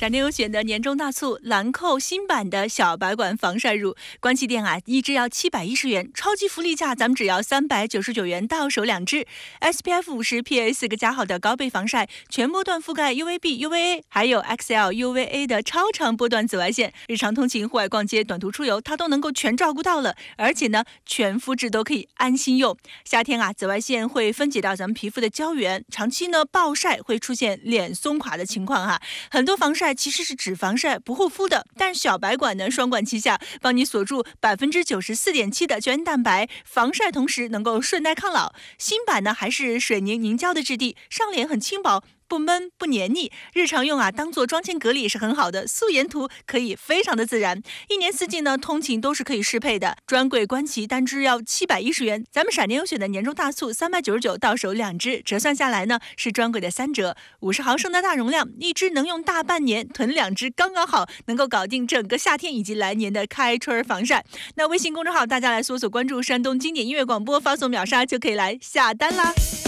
闪电优选的年终大促，兰蔻新版的小白管防晒乳，关系店啊，一支要710元，超级福利价，咱们只要399元到手2支。SPF 50PA4个加号的高倍防晒，全波段覆盖 UVB、UVA， 还有 XL、UVA 的超长波段紫外线，日常通勤、户外逛街、短途出游，它都能够全照顾到了。而且呢，全肤质都可以安心用。夏天啊，紫外线会分解到咱们皮肤的胶原，长期呢暴晒会出现脸松垮的情况哈。很多防晒其实是只防晒不护肤的，但小白管呢双管齐下，帮你锁住94.7%的胶原蛋白，防晒同时能够顺带抗老。新版呢还是水凝凝胶的质地，上脸很轻薄，不闷不黏腻，日常用啊当做妆前隔离也是很好的，素颜涂可以非常的自然。一年四季呢通勤都是可以适配的，专柜官旗单支要710元，咱们闪电优选的年终大促399到手2支，折算下来呢是专柜的3折。50毫升的大容量，一支能用大半年，囤2支刚刚好，能够搞定整个夏天以及来年的开春防晒。那微信公众号大家来搜索关注山东经典音乐广播，发送秒杀就可以来下单啦。